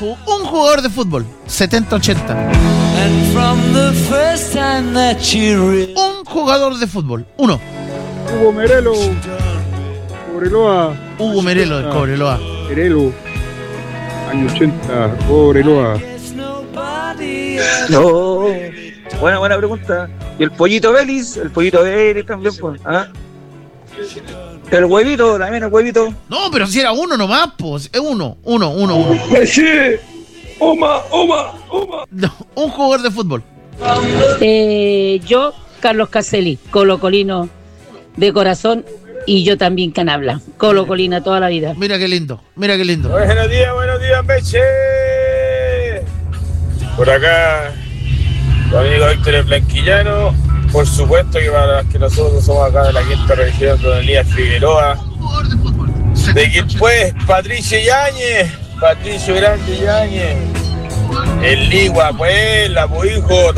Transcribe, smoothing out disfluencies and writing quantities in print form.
Un jugador de fútbol, 70-80. Un jugador de fútbol, 1. Hugo Merelo, Cobreloa. Hugo Merelo de Cobreloa. Merelo, año 80, Cobreloa. No. Buena pregunta. ¿Y el pollito Vélez? El pollito Vélez también, pues. ¿Ah? El huevito, también el huevito. No, pero si era uno nomás, pues. Es uno. Sí. Oma. No, un jugador de fútbol. Yo, Carlos Caselli, colocolino de corazón, y yo también canabla, colocolina toda la vida. Mira qué lindo. Buenos días, Meche. Por acá, tu amigo Héctor el Blanquillano. Por supuesto que para los que nosotros somos acá de la quinta región, don Elías Figueroa. De quién pues, Patricio Grande Yáñez. El Ligua, pues, la hijo.